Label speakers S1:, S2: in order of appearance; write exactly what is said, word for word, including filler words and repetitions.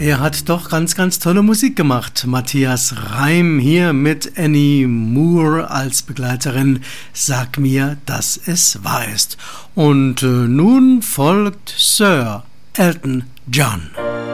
S1: Er hat doch ganz, ganz tolle Musik gemacht. Matthias Reim hier mit Annie Moore als Begleiterin. Sag mir, dass es wahr ist. Und äh, nun folgt Sir Elton John.